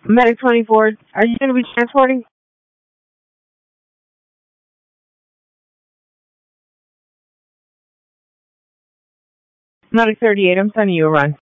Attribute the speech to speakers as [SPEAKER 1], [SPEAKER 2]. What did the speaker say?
[SPEAKER 1] Medic 24, are you going to be transporting? Medic 38, I'm sending you a run.